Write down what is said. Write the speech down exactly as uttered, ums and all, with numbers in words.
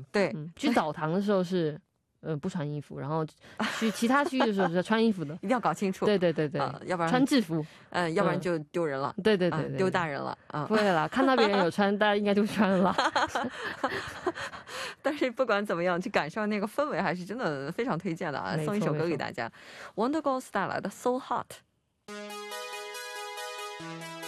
对， 去澡堂的时候是 呃不穿衣服，然后去其他区域的时候是穿衣服的， 一定要搞清楚。 对对对对，要不然穿制服，嗯，要不然就丢人了。对对对，丢大人了。不会啦，看到别人有穿大家应该就穿了。但是不管怎么样去感受那个氛围还是真的非常推荐的啊，送一首歌给大家， Wonder Girls 带来的 So Hot。